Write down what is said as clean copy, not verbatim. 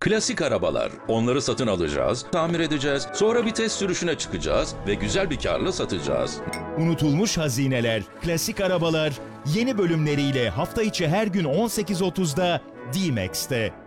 Klasik arabalar. Onları satın alacağız, tamir edeceğiz, sonra bir test sürüşüne çıkacağız ve güzel bir karla satacağız. Unutulmuş hazineler, klasik arabalar yeni bölümleriyle hafta içi her gün 18.30'da D-Max'te.